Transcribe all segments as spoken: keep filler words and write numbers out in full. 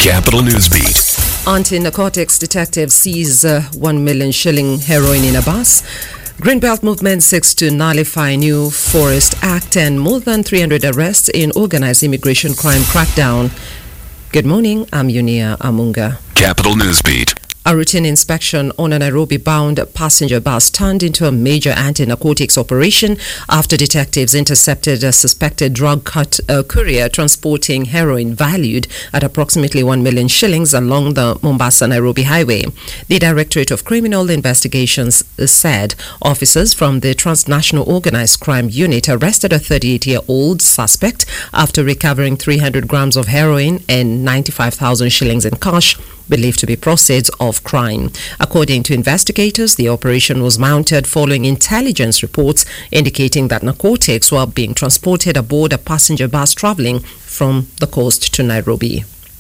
Capital Newsbeat. Anti-narcotics detectives seize uh, one million shilling heroin in a bus. Greenbelt movement seeks to nullify new Forest Act and more than three hundred arrests in organized immigration crime crackdown. Good morning, I'm Yunia Amunga. Capital Newsbeat. A routine inspection on a Nairobi-bound passenger bus turned into a major anti-narcotics operation after detectives intercepted a suspected drug cut, uh, courier transporting heroin valued at approximately one million shillings along the Mombasa-Nairobi highway. The Directorate of Criminal Investigations said officers from the Transnational Organized Crime Unit arrested a thirty-eight-year-old suspect after recovering three hundred grams of heroin and ninety-five thousand shillings in cash, believed to be proceeds of crime. According to investigators, the operation was mounted following intelligence reports indicating that narcotics were being transported aboard a passenger bus traveling from the coast to Nairobi.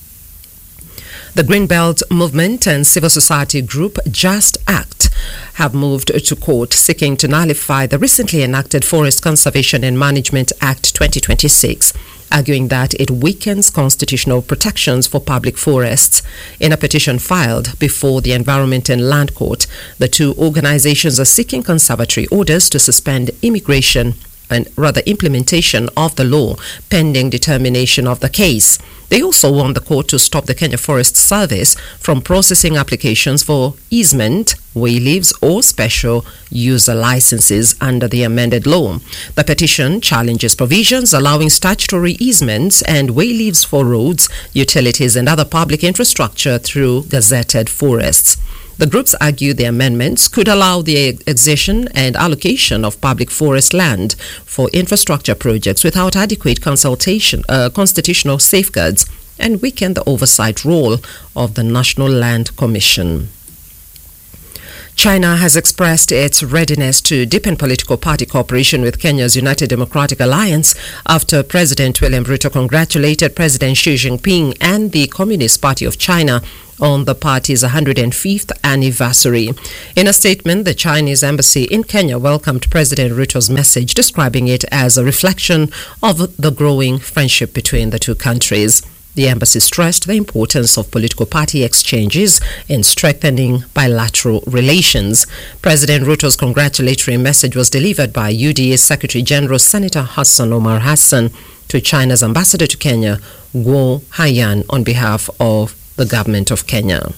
The Greenbelt movement and civil society group Just Act have moved to court seeking to nullify the recently enacted Forest Conservation and Management Act twenty twenty-six, arguing that it weakens constitutional protections for public forests. In a petition filed before the Environment and Land Court, the two organizations are seeking conservatory orders to suspend immigration and rather implementation of the law pending determination of the case. They also want the court to stop the Kenya Forest Service from processing applications for easement, way leaves or special user licenses under the amended law. The petition challenges provisions allowing statutory easements and way leaves for roads, utilities and other public infrastructure through gazetted forests. The groups argue the amendments could allow the accession and allocation of public forest land for infrastructure projects without adequate consultation, uh, constitutional safeguards and weaken the oversight role of the National Land Commission. China has expressed its readiness to deepen political party cooperation with Kenya's United Democratic Alliance after President William Ruto congratulated President Xi Jinping and the Communist Party of China on the party's one hundred fifth anniversary. In a statement, the Chinese embassy in Kenya welcomed President Ruto's message, describing it as a reflection of the growing friendship between the two countries. The embassy stressed the importance of political party exchanges in strengthening bilateral relations. President Ruto's congratulatory message was delivered by U D A Secretary General Senator Hassan Omar Hassan to China's ambassador to Kenya, Guo Haiyan, on behalf of the government of Kenya.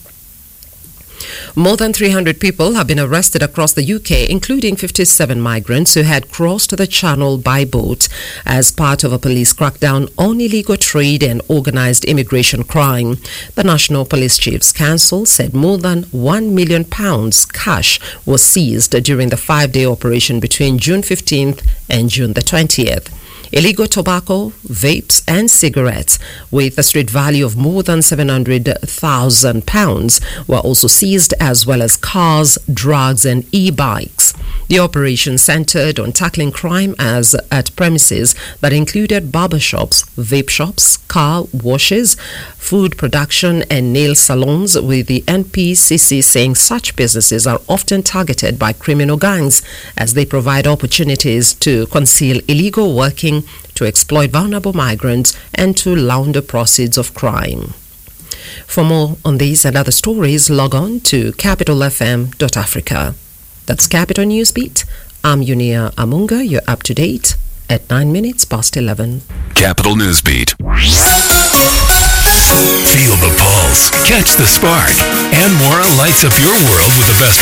More than three hundred people have been arrested across the U K, including fifty-seven migrants who had crossed the Channel by boat as part of a police crackdown on illegal trade and organized immigration crime. The National Police Chiefs Council said more than one million pounds cash was seized during the five-day operation between June fifteenth and June the twentieth. Illegal tobacco, vapes and cigarettes with a street value of more than seven hundred thousand pounds were also seized, as well as cars, drugs and e-bikes. The operation centered on tackling crime as at premises that included barber shops, vape shops, car washes, food production and nail salons, with the N P C C saying such businesses are often targeted by criminal gangs as they provide opportunities to conceal illegal working, to exploit vulnerable migrants and to launder proceeds of crime. For more on these and other stories, log on to capital f m dot africa. That's Capital Newsbeat. I'm Yunia Amunga. You're up to date at nine minutes past eleven. Capital Newsbeat. Feel the pulse, catch the spark, and more lights up your world with the best